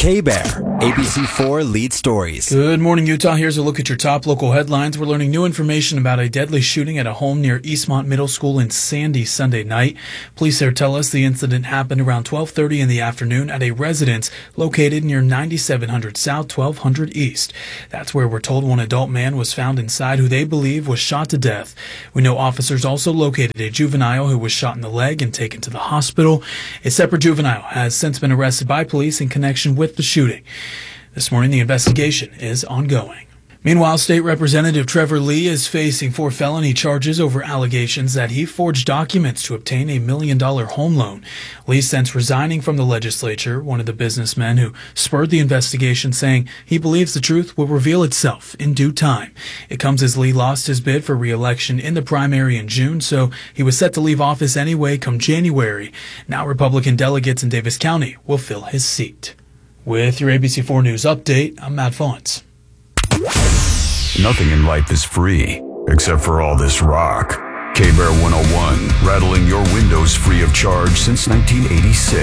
K-Bear, ABC4 lead stories. Good morning, Utah. Here's a look at your top local headlines. We're learning new information about a deadly shooting at a home near Eastmont Middle School in Sandy Sunday night. Police there tell us the incident happened around 12:30 in the afternoon at a residence located near 9700 South, 1200 East. That's where we're told one adult man was found inside who they believe was shot to death. We know officers also located a juvenile who was shot in the leg and taken to the hospital. A separate juvenile has since been arrested by police in connection with the shooting. This morning, the investigation is ongoing. Meanwhile, State Representative Trevor Lee is facing 4 felony charges over allegations that he forged documents to obtain a $1 million home loan. Lee, since resigning from the legislature, one of the businessmen who spurred the investigation, saying he believes the truth will reveal itself in due time. It comes as Lee lost his bid for re-election in the primary in June, so he was set to leave office anyway come January. Now Republican delegates in Davis County will fill his seat. With your ABC4 News update, I'm Matt Fonts. Nothing in life is free, except for all this rock. K-Bear 101, rattling your windows free of charge since 1986.